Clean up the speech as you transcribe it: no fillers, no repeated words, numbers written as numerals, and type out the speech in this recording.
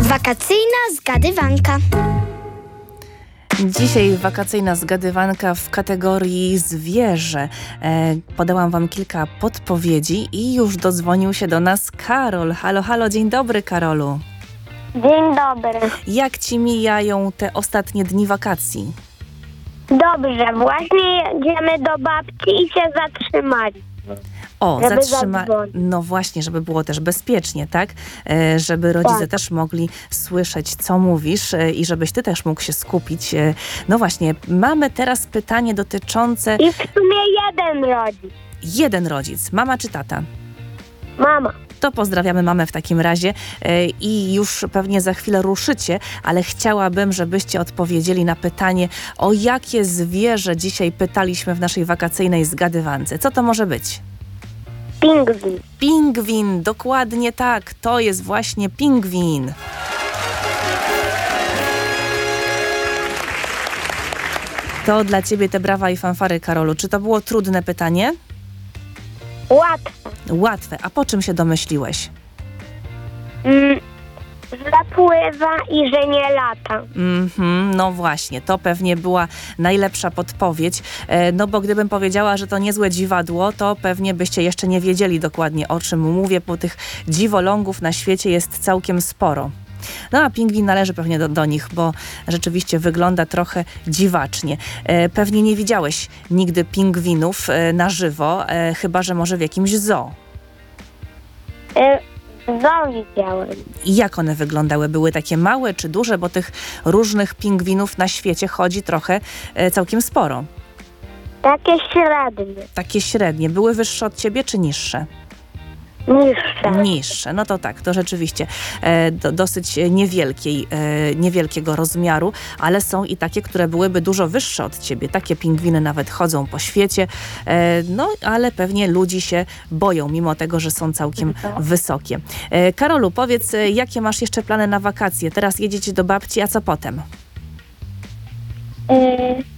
Wakacyjna zgadywanka. Dzisiaj wakacyjna zgadywanka w kategorii zwierzę. Podałam wam kilka podpowiedzi i już dodzwonił się do nas Karol. Halo, halo, dzień dobry, Karolu. Dzień dobry. Jak ci mijają te ostatnie dni wakacji? Dobrze, właśnie jedziemy do babci i się zatrzymali. O, Żeby No właśnie, żeby było też bezpiecznie, tak? Żeby rodzice Tak. też mogli słyszeć, co mówisz i żebyś ty też mógł się skupić. No właśnie, mamy teraz pytanie dotyczące I w sumie jeden rodzic. jeden rodzic, mama czy tata? Mama. To pozdrawiamy mamę w takim razie i już pewnie za chwilę ruszycie, ale chciałabym, żebyście odpowiedzieli na pytanie, o jakie zwierzę dzisiaj pytaliśmy w naszej wakacyjnej zgadywance. Co to może być? Pingwin. Pingwin, dokładnie tak, to jest właśnie pingwin. To dla ciebie te brawa i fanfary, Karolu. Czy to było trudne pytanie? Łatwe. Łatwe. A po czym się domyśliłeś? Że pływa i że nie lata. No właśnie, to pewnie była najlepsza podpowiedź, no bo gdybym powiedziała, że to niezłe dziwadło, to pewnie byście jeszcze nie wiedzieli dokładnie, o czym mówię, bo tych dziwolągów na świecie jest całkiem sporo. No a pingwin należy pewnie do nich, bo rzeczywiście wygląda trochę dziwacznie. Pewnie nie widziałeś nigdy pingwinów na żywo, chyba że może w jakimś zoo. Widziałem. I jak one wyglądały? Były takie małe czy duże? Bo tych różnych pingwinów na świecie chodzi trochę całkiem sporo. Takie średnie. Takie średnie. Były wyższe od ciebie czy niższe? Niższe. Niższe. No to tak, to rzeczywiście dosyć niewielkiego rozmiaru, ale są i takie, które byłyby dużo wyższe od ciebie. Takie pingwiny nawet chodzą po świecie, no ale pewnie ludzi się boją, mimo tego, że są całkiem wysokie. Karolu, powiedz, jakie masz jeszcze plany na wakacje? Teraz jedziecie do babci, a co potem?